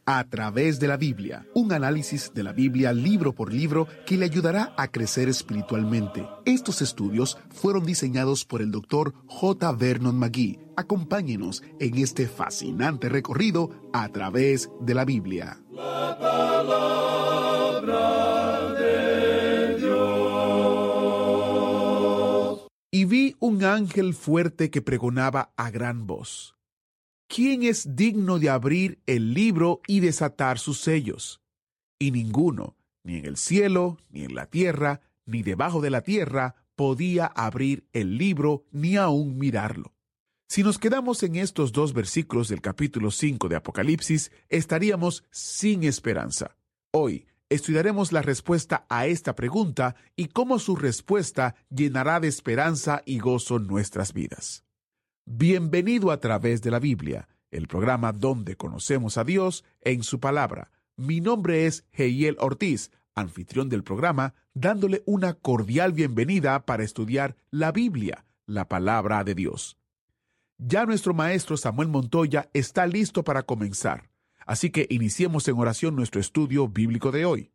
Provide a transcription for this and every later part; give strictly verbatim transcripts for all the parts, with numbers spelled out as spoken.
A través de la Biblia, un análisis de la Biblia libro por libro que le ayudará a crecer espiritualmente. Estos estudios fueron diseñados por el doctor J. Vernon McGee. Acompáñenos en este fascinante recorrido a través de la Biblia. La palabra de Dios. Y vi un ángel fuerte que pregonaba a gran voz: ¿quién es digno de abrir el libro y desatar sus sellos? Y ninguno, ni en el cielo, ni en la tierra, ni debajo de la tierra, podía abrir el libro ni aún mirarlo. Si nos quedamos en estos dos versículos del capítulo cinco de Apocalipsis, estaríamos sin esperanza. Hoy estudiaremos la respuesta a esta pregunta y cómo su respuesta llenará de esperanza y gozo nuestras vidas. Bienvenido a Través de la Biblia, el programa donde conocemos a Dios en su palabra. Mi nombre es Heiel Ortiz, anfitrión del programa, dándole una cordial bienvenida para estudiar la Biblia, la palabra de Dios. Ya nuestro maestro Samuel Montoya está listo para comenzar, así que iniciemos en oración nuestro estudio bíblico de hoy.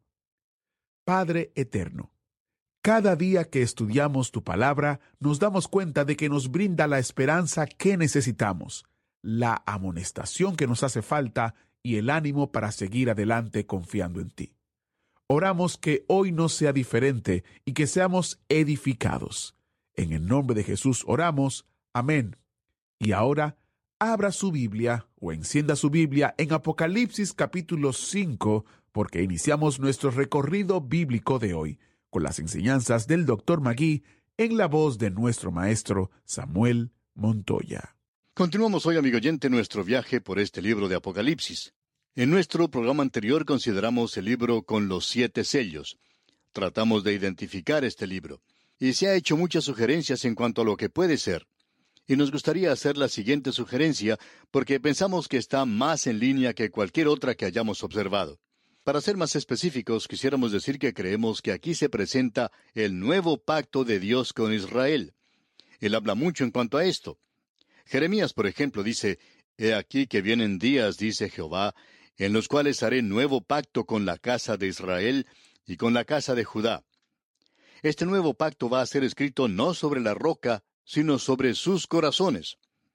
Padre eterno, cada día que estudiamos tu palabra, nos damos cuenta de que nos brinda la esperanza que necesitamos, la amonestación que nos hace falta y el ánimo para seguir adelante confiando en ti. Oramos que hoy no sea diferente y que seamos edificados. En el nombre de Jesús oramos. Amén. Y ahora, abra su Biblia o encienda su Biblia en Apocalipsis capítulo cinco, porque iniciamos nuestro recorrido bíblico de hoy, con las enseñanzas del doctor McGee en la voz de nuestro maestro Samuel Montoya. Continuamos hoy, amigo oyente, nuestro viaje por este libro de Apocalipsis. En nuestro programa anterior consideramos el libro con los siete sellos. Tratamos de identificar este libro, y se ha hecho muchas sugerencias en cuanto a lo que puede ser. Y nos gustaría hacer la siguiente sugerencia, porque pensamos que está más en línea que cualquier otra que hayamos observado. Para ser más específicos, quisiéramos decir que creemos que aquí se presenta el nuevo pacto de Dios con Israel. Él habla mucho en cuanto a esto. Jeremías, por ejemplo, dice: «He aquí que vienen días, dice Jehová, en los cuales haré nuevo pacto con la casa de Israel y con la casa de Judá». Este nuevo pacto va a ser escrito no sobre la roca, sino sobre sus corazones.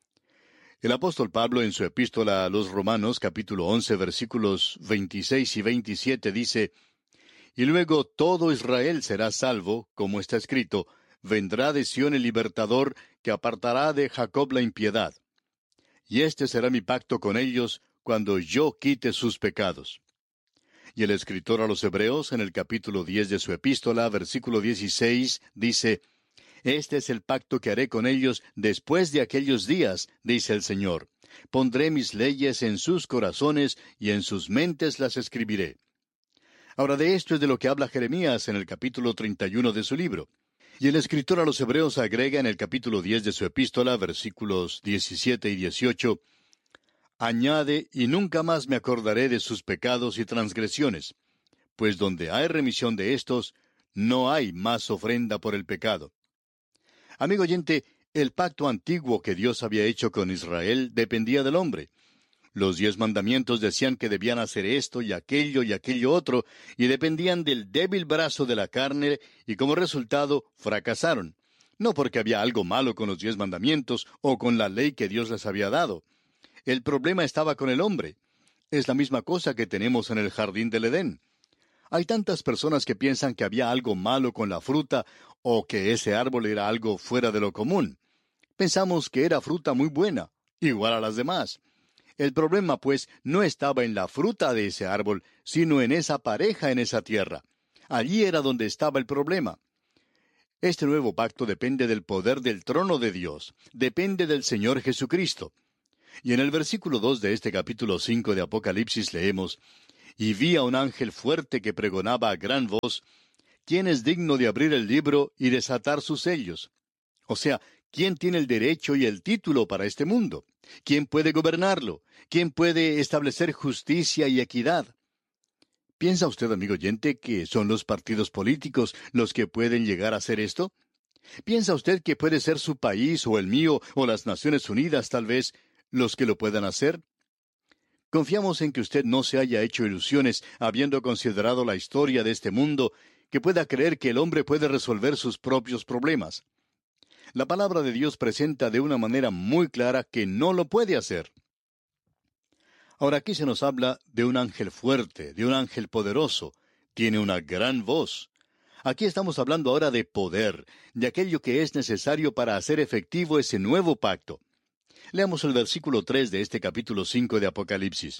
El apóstol Pablo, en su epístola a los Romanos, capítulo once, versículos veintiséis y veintisiete, dice: «Y luego todo Israel será salvo, como está escrito, vendrá de Sión el libertador, que apartará de Jacob la impiedad. Y este será mi pacto con ellos, cuando yo quite sus pecados». Y el escritor a los Hebreos, en el capítulo diez de su epístola, versículo dieciséis, dice: «Este es el pacto que haré con ellos después de aquellos días, dice el Señor. Pondré mis leyes en sus corazones y en sus mentes las escribiré». Ahora, de esto es de lo que habla Jeremías en el capítulo treinta y uno de su libro. Y el escritor a los Hebreos agrega en el capítulo diez de su epístola, versículos diecisiete y dieciocho, «Añade, y nunca más me acordaré de sus pecados y transgresiones, pues donde hay remisión de estos, no hay más ofrenda por el pecado». Amigo oyente, el pacto antiguo que Dios había hecho con Israel dependía del hombre. Los diez mandamientos decían que debían hacer esto y aquello y aquello otro, y dependían del débil brazo de la carne, y como resultado fracasaron. No porque había algo malo con los diez mandamientos o con la ley que Dios les había dado. El problema estaba con el hombre. Es la misma cosa que tenemos en el jardín del Edén. Hay tantas personas que piensan que había algo malo con la fruta o que ese árbol era algo fuera de lo común. Pensamos que era fruta muy buena, igual a las demás. El problema, pues, no estaba en la fruta de ese árbol, sino en esa pareja en esa tierra. Allí era donde estaba el problema. Este nuevo pacto depende del poder del trono de Dios, depende del Señor Jesucristo. Y en el versículo dos de este capítulo cinco de Apocalipsis leemos: «Y vi a un ángel fuerte que pregonaba a gran voz: ¿quién es digno de abrir el libro y desatar sus sellos?». O sea, ¿quién tiene el derecho y el título para este mundo? ¿Quién puede gobernarlo? ¿Quién puede establecer justicia y equidad? ¿Piensa usted, amigo oyente, que son los partidos políticos los que pueden llegar a hacer esto? ¿Piensa usted que puede ser su país o el mío o las Naciones Unidas, tal vez, los que lo puedan hacer? Confiamos en que usted no se haya hecho ilusiones habiendo considerado la historia de este mundo, que pueda creer que el hombre puede resolver sus propios problemas. La palabra de Dios presenta de una manera muy clara que no lo puede hacer. Ahora aquí se nos habla de un ángel fuerte, de un ángel poderoso. Tiene una gran voz. Aquí estamos hablando ahora de poder, de aquello que es necesario para hacer efectivo ese nuevo pacto. Leamos el versículo tres de este capítulo cinco de Apocalipsis.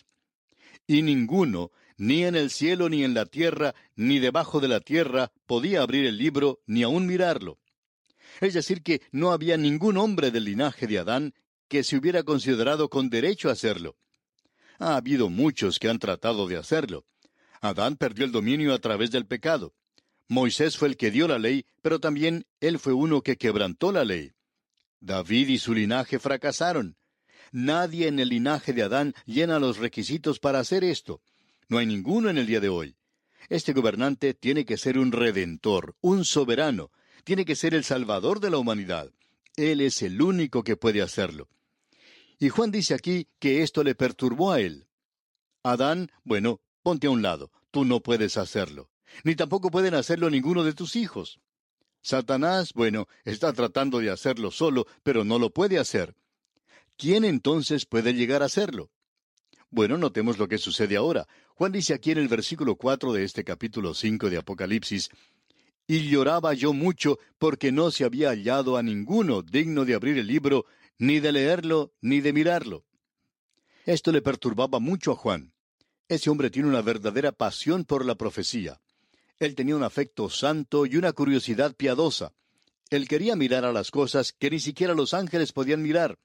Y ninguno, ni en el cielo, ni en la tierra, ni debajo de la tierra, podía abrir el libro, ni aun mirarlo. Es decir, que no había ningún hombre del linaje de Adán que se hubiera considerado con derecho a hacerlo. Ha habido muchos que han tratado de hacerlo. Adán perdió el dominio a través del pecado. Moisés fue el que dio la ley, pero también él fue uno que quebrantó la ley. David y su linaje fracasaron. Nadie en el linaje de Adán llena los requisitos para hacer esto. No hay ninguno en el día de hoy. Este gobernante tiene que ser un redentor, un soberano. Tiene que ser el salvador de la humanidad. Él es el único que puede hacerlo. Y Juan dice aquí que esto le perturbó a él. Adán, bueno, ponte a un lado. Tú no puedes hacerlo. Ni tampoco pueden hacerlo ninguno de tus hijos. Satanás, bueno, está tratando de hacerlo solo, pero no lo puede hacer. ¿Quién entonces puede llegar a hacerlo? Bueno, notemos lo que sucede ahora. Juan dice aquí en el versículo cuatro de este capítulo cinco de Apocalipsis, «Y lloraba yo mucho porque no se había hallado a ninguno digno de abrir el libro, ni de leerlo, ni de mirarlo». Esto le perturbaba mucho a Juan. Ese hombre tiene una verdadera pasión por la profecía. Él tenía un afecto santo y una curiosidad piadosa. Él quería mirar a las cosas que ni siquiera los ángeles podían mirar.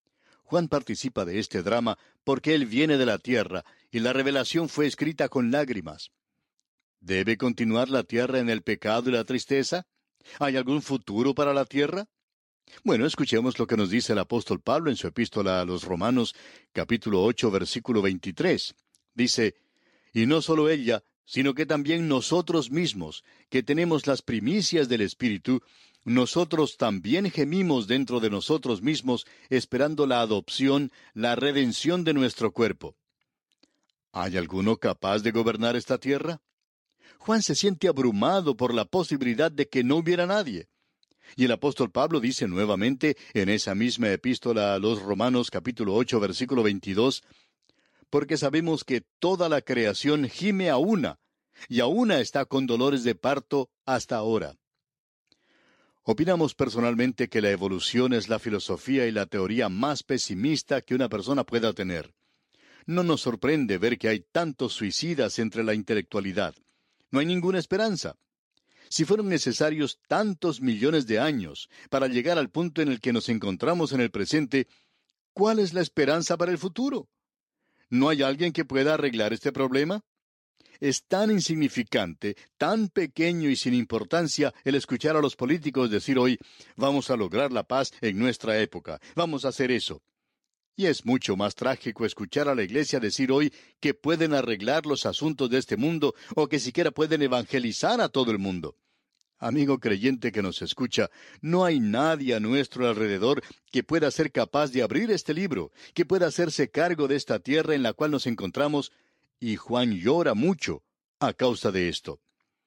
Juan participa de este drama porque él viene de la tierra y la revelación fue escrita con lágrimas. ¿Debe continuar la tierra en el pecado y la tristeza? ¿Hay algún futuro para la tierra? Bueno, escuchemos lo que nos dice el apóstol Pablo en su epístola a los Romanos, capítulo ocho, versículo veintitrés. Dice, «Y no solo ella, sino que también nosotros mismos, que tenemos las primicias del Espíritu, nosotros también gemimos dentro de nosotros mismos, esperando la adopción, la redención de nuestro cuerpo». ¿Hay alguno capaz de gobernar esta tierra? Juan se siente abrumado por la posibilidad de que no hubiera nadie. Y el apóstol Pablo dice nuevamente en esa misma epístola a los Romanos capítulo ocho, versículo veintidós, «Porque sabemos que toda la creación gime a una, y a una está con dolores de parto hasta ahora». Opinamos personalmente que la evolución es la filosofía y la teoría más pesimista que una persona pueda tener. No nos sorprende ver que hay tantos suicidas entre la intelectualidad. No hay ninguna esperanza. Si fueron necesarios tantos millones de años para llegar al punto en el que nos encontramos en el presente, ¿cuál es la esperanza para el futuro? ¿No hay alguien que pueda arreglar este problema? Es tan insignificante, tan pequeño y sin importancia el escuchar a los políticos decir hoy, vamos a lograr la paz en nuestra época, vamos a hacer eso. Y es mucho más trágico escuchar a la iglesia decir hoy que pueden arreglar los asuntos de este mundo o que siquiera pueden evangelizar a todo el mundo. Amigo creyente que nos escucha, no hay nadie a nuestro alrededor que pueda ser capaz de abrir este libro, que pueda hacerse cargo de esta tierra en la cual nos encontramos, y Juan llora mucho a causa de esto.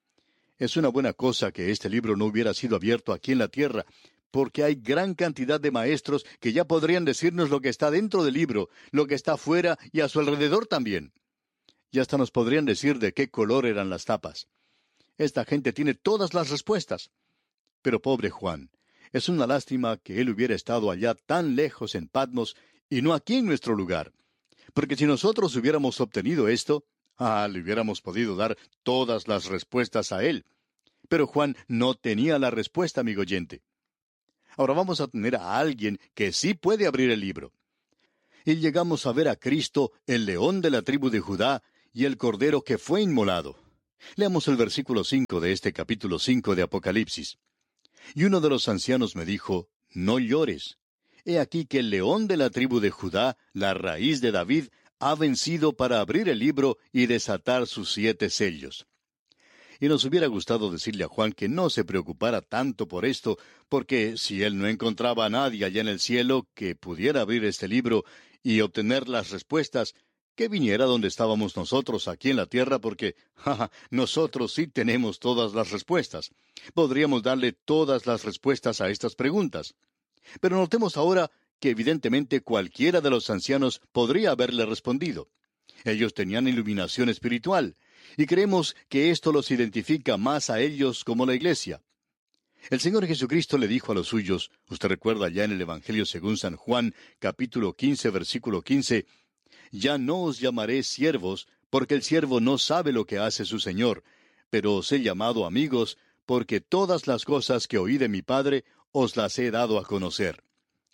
Es una buena cosa que este libro no hubiera sido abierto aquí en la tierra, porque hay gran cantidad de maestros que ya podrían decirnos lo que está dentro del libro, lo que está fuera y a su alrededor también. Y hasta nos podrían decir de qué color eran las tapas. Esta gente tiene todas las respuestas. Pero pobre Juan, es una lástima que él hubiera estado allá tan lejos en Patmos y no aquí en nuestro lugar. Porque si nosotros hubiéramos obtenido esto, ah, le hubiéramos podido dar todas las respuestas a él. Pero Juan no tenía la respuesta, amigo oyente. Ahora vamos a tener a alguien que sí puede abrir el libro. Y llegamos a ver a Cristo, el león de la tribu de Judá, y el cordero que fue inmolado. Leamos el versículo cinco de este capítulo cinco de Apocalipsis. Y uno de los ancianos me dijo, no llores. He aquí que el león de la tribu de Judá, la raíz de David, ha vencido para abrir el libro y desatar sus siete sellos. Y nos hubiera gustado decirle a Juan que no se preocupara tanto por esto, porque si él no encontraba a nadie allá en el cielo que pudiera abrir este libro y obtener las respuestas, que viniera donde estábamos nosotros aquí en la tierra, porque, jaja, nosotros sí tenemos todas las respuestas. Podríamos darle todas las respuestas a estas preguntas. Pero notemos ahora que evidentemente cualquiera de los ancianos podría haberle respondido. Ellos tenían iluminación espiritual, y creemos que esto los identifica más a ellos como la iglesia. El Señor Jesucristo le dijo a los suyos, usted recuerda ya en el Evangelio según San Juan, capítulo quince, versículo quince, «Ya no os llamaré siervos, porque el siervo no sabe lo que hace su Señor, pero os he llamado amigos, porque todas las cosas que oí de mi Padre os las he dado a conocer».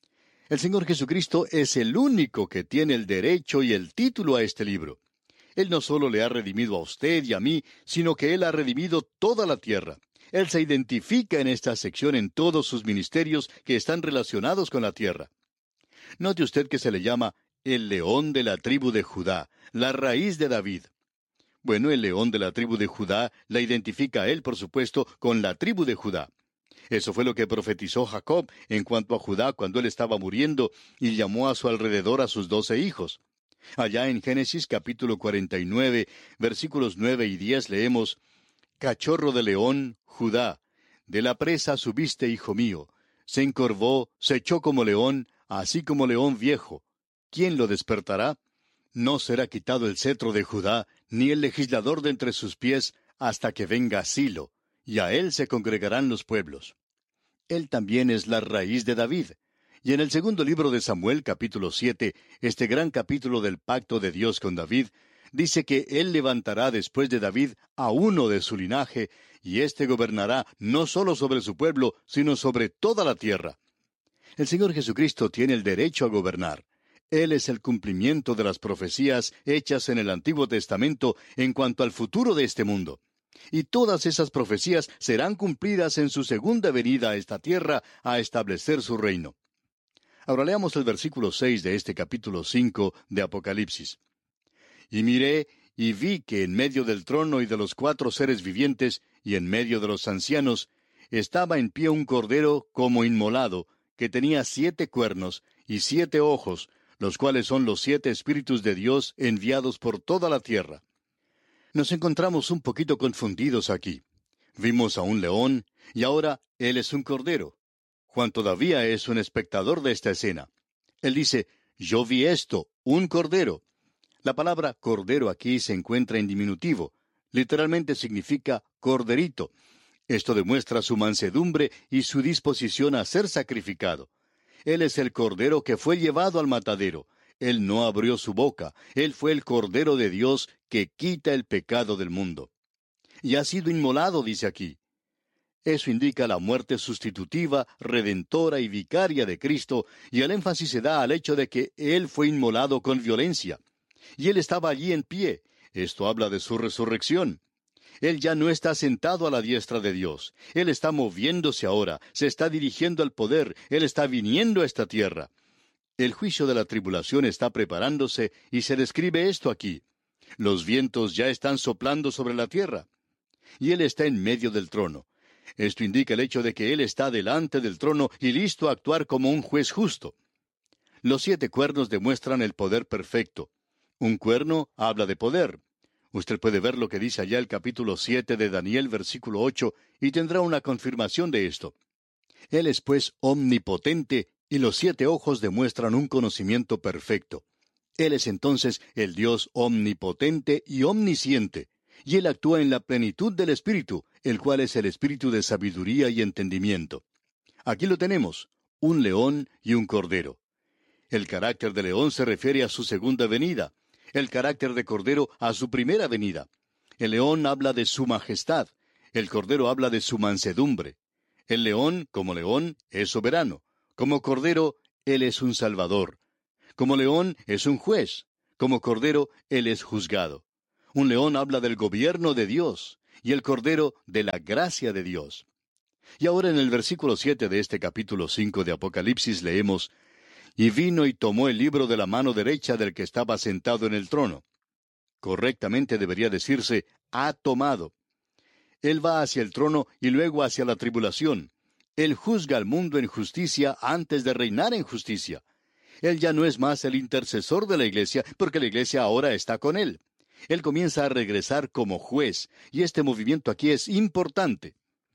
El Señor Jesucristo es el único que tiene el derecho y el título a este libro. Él no solo le ha redimido a usted y a mí, sino que Él ha redimido toda la tierra. Él se identifica en esta sección en todos sus ministerios que están relacionados con la tierra. Note usted que se le llama el león de la tribu de Judá, la raíz de David. Bueno, el león de la tribu de Judá la identifica a él, por supuesto, con la tribu de Judá. Eso fue lo que profetizó Jacob en cuanto a Judá cuando él estaba muriendo y llamó a su alrededor a sus doce hijos. Allá en Génesis capítulo cuarenta y nueve, versículos nueve y diez leemos, «Cachorro de león, Judá, de la presa subiste, hijo mío. Se encorvó, se echó como león, así como león viejo. ¿Quién lo despertará? No será quitado el cetro de Judá, ni el legislador de entre sus pies, hasta que venga Silo, y a él se congregarán los pueblos». Él también es la raíz de David. Y en el segundo libro de Samuel, capítulo siete, este gran capítulo del pacto de Dios con David, dice que Él levantará después de David a uno de su linaje, y éste gobernará no solo sobre su pueblo, sino sobre toda la tierra. El Señor Jesucristo tiene el derecho a gobernar. Él es el cumplimiento de las profecías hechas en el Antiguo Testamento en cuanto al futuro de este mundo. Y todas esas profecías serán cumplidas en su segunda venida a esta tierra a establecer su reino. Ahora leamos el versículo seis de este capítulo cinco de Apocalipsis. «Y miré, y vi que en medio del trono y de los cuatro seres vivientes, y en medio de los ancianos, estaba en pie un cordero como inmolado, que tenía siete cuernos y siete ojos, los cuales son los siete espíritus de Dios enviados por toda la tierra». Nos encontramos un poquito confundidos aquí. Vimos a un león, y ahora él es un cordero. Juan todavía es un espectador de esta escena. Él dice, «Yo vi esto, un cordero». La palabra cordero aquí se encuentra en diminutivo. Literalmente significa corderito. Esto demuestra su mansedumbre y su disposición a ser sacrificado. Él es el cordero que fue llevado al matadero. Él no abrió su boca. Él fue el cordero de Dios que quita el pecado del mundo. Y ha sido inmolado, dice aquí. Eso indica la muerte sustitutiva, redentora y vicaria de Cristo, y el énfasis se da al hecho de que Él fue inmolado con violencia. Y Él estaba allí en pie. Esto habla de su resurrección. Él ya no está sentado a la diestra de Dios. Él está moviéndose ahora, se está dirigiendo al poder, Él está viniendo a esta tierra. El juicio de la tribulación está preparándose y se describe esto aquí. Los vientos ya están soplando sobre la tierra. Y Él está en medio del trono. Esto indica el hecho de que Él está delante del trono y listo a actuar como un juez justo. Los siete cuernos demuestran el poder perfecto. Un cuerno habla de poder. Usted puede ver lo que dice allá el capítulo siete de Daniel, versículo ocho, y tendrá una confirmación de esto. Él es pues omnipotente, y los siete ojos demuestran un conocimiento perfecto. Él es entonces el Dios omnipotente y omnisciente, y Él actúa en la plenitud del Espíritu, el cual es el Espíritu de sabiduría y entendimiento. Aquí lo tenemos, un león y un cordero. El carácter de león se refiere a su segunda venida, el carácter de cordero a su primera venida. El león habla de su majestad, el cordero habla de su mansedumbre. El león, como león, es soberano. Como cordero, Él es un salvador. Como león, es un juez. Como cordero, Él es juzgado. Un león habla del gobierno de Dios, y el cordero de la gracia de Dios. Y ahora en el versículo siete de este capítulo cinco de Apocalipsis leemos, «Y vino y tomó el libro de la mano derecha del que estaba sentado en el trono». Correctamente debería decirse, «ha tomado». Él va hacia el trono y luego hacia la tribulación. Él juzga al mundo en justicia antes de reinar en justicia. Él ya no es más el intercesor de la iglesia, porque la iglesia ahora está con él. Él comienza a regresar como juez, y este movimiento aquí es importante.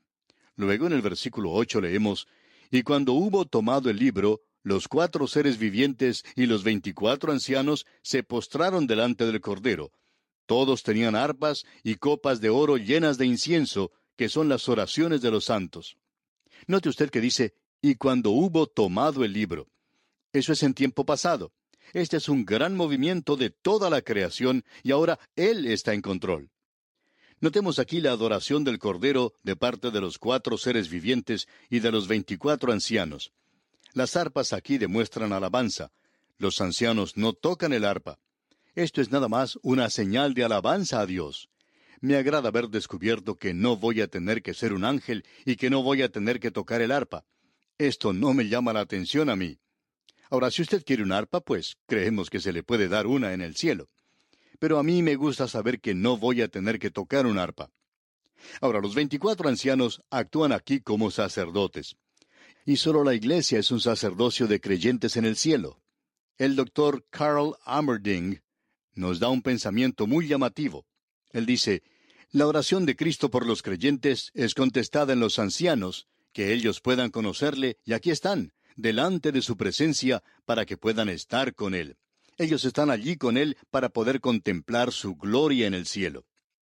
Luego en el versículo ocho leemos, «Y cuando hubo tomado el libro, los cuatro seres vivientes y los veinticuatro ancianos se postraron delante del Cordero. Todos tenían arpas y copas de oro llenas de incienso, que son las oraciones de los santos». Note usted que dice, «y cuando hubo tomado el libro». Eso es en tiempo pasado. Este es un gran movimiento de toda la creación, y ahora Él está en control. Notemos aquí la adoración del Cordero de parte de los cuatro seres vivientes y de los veinticuatro ancianos. Las arpas aquí demuestran alabanza. Los ancianos no tocan el arpa. Esto es nada más una señal de alabanza a Dios. Me agrada haber descubierto que no voy a tener que ser un ángel y que no voy a tener que tocar el arpa. Esto no me llama la atención a mí. Ahora, si usted quiere un arpa, pues creemos que se le puede dar una en el cielo. Pero a mí me gusta saber que no voy a tener que tocar un arpa. Ahora, los veinticuatro ancianos actúan aquí como sacerdotes. Y solo la iglesia es un sacerdocio de creyentes en el cielo. El doctor Carl Amerding nos da un pensamiento muy llamativo. Él dice, «La oración de Cristo por los creyentes es contestada en los ancianos, que ellos puedan conocerle, y aquí están, delante de su presencia, para que puedan estar con Él. Ellos están allí con Él para poder contemplar su gloria en el cielo».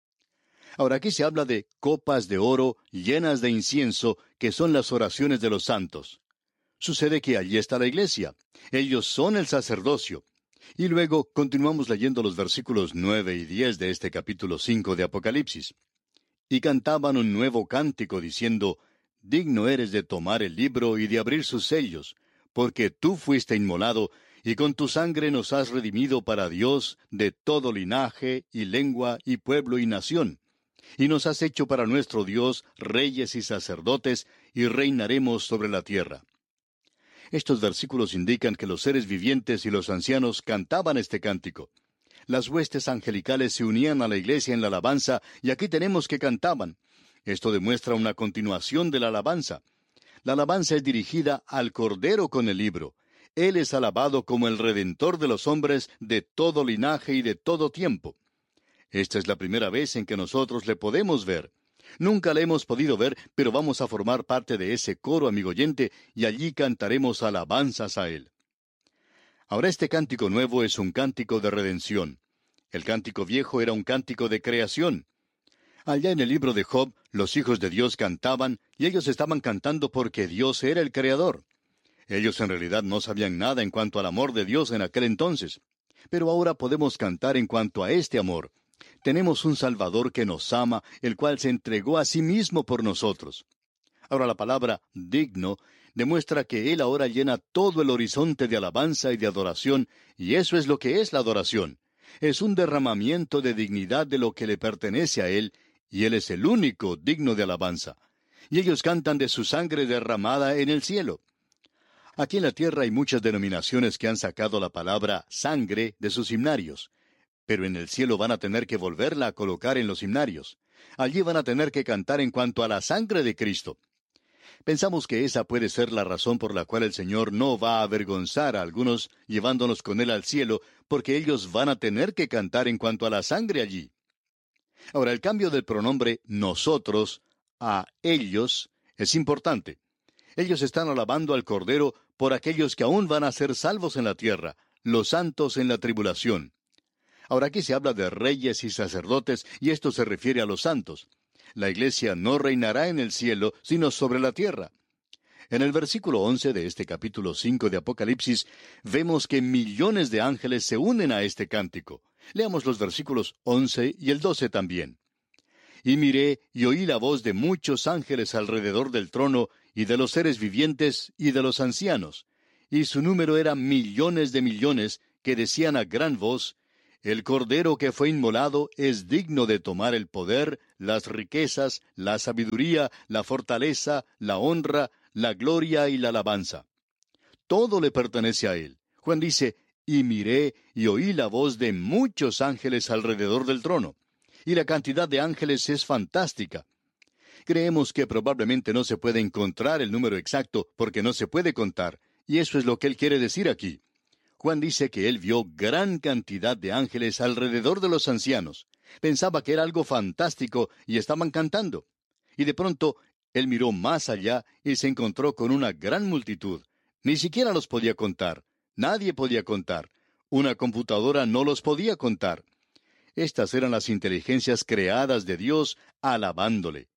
Ahora aquí se habla de copas de oro llenas de incienso, que son las oraciones de los santos. Sucede que allí está la iglesia. Ellos son el sacerdocio. Y luego continuamos leyendo los versículos nueve y diez de este capítulo cinco de Apocalipsis. «Y cantaban un nuevo cántico diciendo, Digno eres de tomar el libro y de abrir sus sellos, porque tú fuiste inmolado, y con tu sangre nos has redimido para Dios de todo linaje, y lengua, y pueblo, y nación. Y nos has hecho para nuestro Dios reyes y sacerdotes, y reinaremos sobre la tierra». Estos versículos indican que los seres vivientes y los ancianos cantaban este cántico. Las huestes angelicales se unían a la iglesia en la alabanza, y aquí tenemos que cantaban. Esto demuestra una continuación de la alabanza. La alabanza es dirigida al Cordero con el libro. Él es alabado como el Redentor de los hombres de todo linaje y de todo tiempo. Esta es la primera vez en que nosotros le podemos ver. Nunca le hemos podido ver, pero vamos a formar parte de ese coro, amigo oyente, y allí cantaremos alabanzas a Él. Ahora este cántico nuevo es un cántico de redención. El cántico viejo era un cántico de creación. Allá en el libro de Job, los hijos de Dios cantaban, y ellos estaban cantando porque Dios era el Creador. Ellos en realidad no sabían nada en cuanto al amor de Dios en aquel entonces. Pero ahora podemos cantar en cuanto a este amor. Tenemos un Salvador que nos ama, el cual se entregó a sí mismo por nosotros. Ahora la palabra digno demuestra que Él ahora llena todo el horizonte de alabanza y de adoración, y eso es lo que es la adoración. Es un derramamiento de dignidad de lo que le pertenece a Él, y Él es el único digno de alabanza. Y ellos cantan de su sangre derramada en el cielo. Aquí en la tierra hay muchas denominaciones que han sacado la palabra sangre de sus himnarios. Pero en el cielo van a tener que volverla a colocar en los himnarios. Allí van a tener que cantar en cuanto a la sangre de Cristo. Pensamos que esa puede ser la razón por la cual el Señor no va a avergonzar a algunos llevándonos con Él al cielo, porque ellos van a tener que cantar en cuanto a la sangre allí. Ahora, el cambio del pronombre nosotros a ellos es importante. Ellos están alabando al Cordero por aquellos que aún van a ser salvos en la tierra, los santos en la tribulación. Ahora aquí se habla de reyes y sacerdotes, y esto se refiere a los santos. La iglesia no reinará en el cielo, sino sobre la tierra. En el versículo once de este capítulo cinco de Apocalipsis, vemos que millones de ángeles se unen a este cántico. Leamos los versículos once y el doce también. «Y miré y oí la voz de muchos ángeles alrededor del trono, y de los seres vivientes, y de los ancianos. Y su número era millones de millones, que decían a gran voz, El Cordero que fue inmolado es digno de tomar el poder, las riquezas, la sabiduría, la fortaleza, la honra, la gloria y la alabanza. Todo le pertenece a Él». Juan dice, «Y miré y oí la voz de muchos ángeles alrededor del trono». Y la cantidad de ángeles es fantástica. Creemos que probablemente no se puede encontrar el número exacto porque no se puede contar, y eso es lo que Él quiere decir aquí. Juan dice que él vio gran cantidad de ángeles alrededor de los ancianos. Pensaba que era algo fantástico y estaban cantando. Y de pronto, él miró más allá y se encontró con una gran multitud. Ni siquiera los podía contar. Nadie podía contar. Una computadora no los podía contar. Estas eran las inteligencias creadas de Dios alabándole.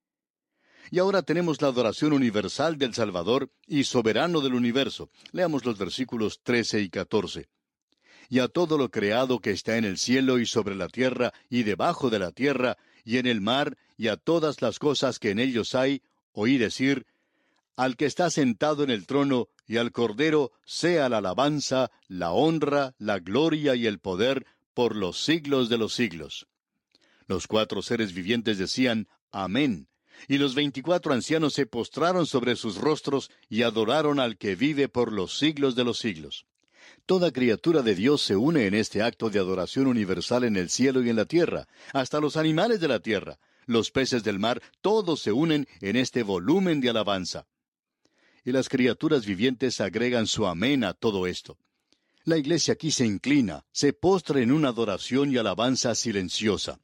Y ahora tenemos la adoración universal del Salvador y soberano del universo. Leamos los versículos trece y catorce. Y a todo lo creado que está en el cielo y sobre la tierra y debajo de la tierra y en el mar y a todas las cosas que en ellos hay, oí decir, al que está sentado en el trono y al Cordero sea la alabanza, la honra, la gloria y el poder por los siglos de los siglos. Los cuatro seres vivientes decían, Amén. Y los veinticuatro ancianos se postraron sobre sus rostros y adoraron al que vive por los siglos de los siglos. Toda criatura de Dios se une en este acto de adoración universal en el cielo y en la tierra, hasta los animales de la tierra, los peces del mar, todos se unen en este volumen de alabanza. Y las criaturas vivientes agregan su amén a todo esto. La iglesia aquí se inclina, se postra en una adoración y alabanza silenciosa.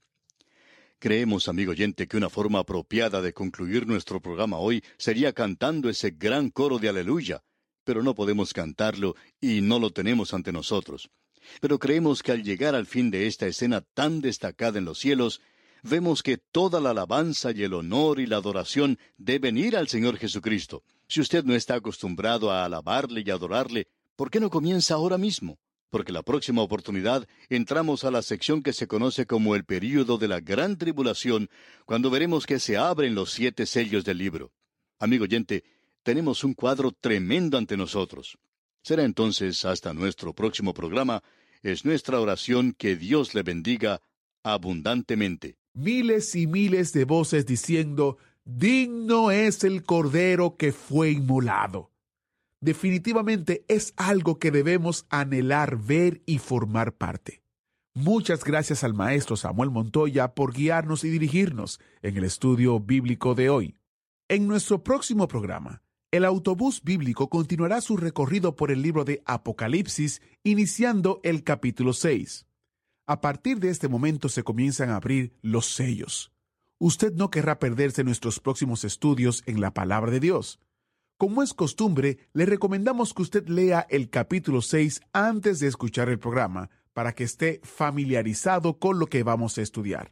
Creemos, amigo oyente, que una forma apropiada de concluir nuestro programa hoy sería cantando ese gran coro de aleluya, pero no podemos cantarlo y no lo tenemos ante nosotros. Pero creemos que al llegar al fin de esta escena tan destacada en los cielos, vemos que toda la alabanza y el honor y la adoración deben ir al Señor Jesucristo. Si usted no está acostumbrado a alabarle y adorarle, ¿por qué no comienza ahora mismo? Porque la próxima oportunidad entramos a la sección que se conoce como el período de la gran tribulación, cuando veremos que se abren los siete sellos del libro. Amigo oyente, tenemos un cuadro tremendo ante nosotros. Será entonces hasta nuestro próximo programa. Es nuestra oración que Dios le bendiga abundantemente. Miles y miles de voces diciendo, digno es el Cordero que fue inmolado. Definitivamente es algo que debemos anhelar ver y formar parte. Muchas gracias al maestro Samuel Montoya por guiarnos y dirigirnos en el estudio bíblico de hoy. En nuestro próximo programa, el autobús bíblico continuará su recorrido por el libro de Apocalipsis, iniciando el capítulo seis. A partir de este momento se comienzan a abrir los sellos. Usted no querrá perderse nuestros próximos estudios en la Palabra de Dios. Como es costumbre, le recomendamos que usted lea el capítulo seis antes de escuchar el programa, para que esté familiarizado con lo que vamos a estudiar.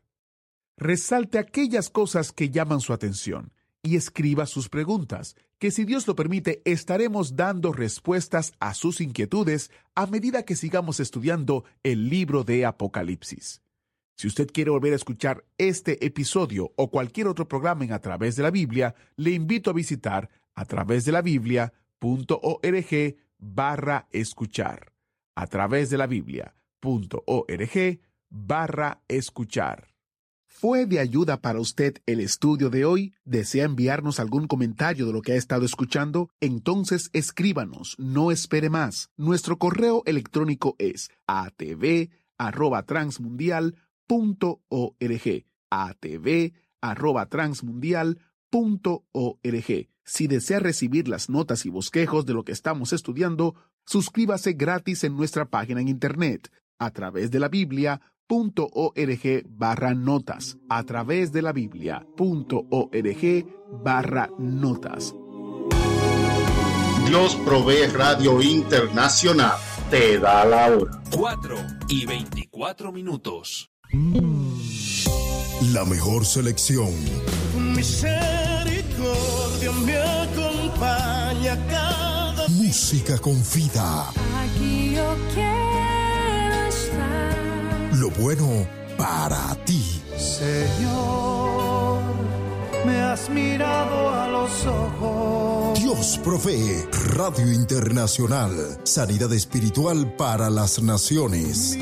Resalte aquellas cosas que llaman su atención y escriba sus preguntas, que si Dios lo permite, estaremos dando respuestas a sus inquietudes a medida que sigamos estudiando el libro de Apocalipsis. Si usted quiere volver a escuchar este episodio o cualquier otro programa en A Través de la Biblia, le invito a visitar a través de la biblia punto org barra escuchar. A través de la biblia punto org barra escuchar. ¿Fue de ayuda para usted el estudio de hoy? ¿Desea enviarnos algún comentario de lo que ha estado escuchando? Entonces escríbanos, no espere más. Nuestro correo electrónico es a t v arroba transmundial punto org. a t v arroba transmundial punto org. Si desea recibir las notas y bosquejos de lo que estamos estudiando, suscríbase gratis en nuestra página en internet, a través de la biblia punto org barra notas, a través de la biblia punto org barra notas. Dios Provee Radio Internacional te da la hora. Cuatro y veinticuatro minutos. La mejor selección. Misericordia me acompaña cada día. Música con vida. Aquí yo quiero estar. Lo bueno para ti. Señor, me has mirado a los ojos. Dios Provee Radio Internacional. Sanidad espiritual para las naciones.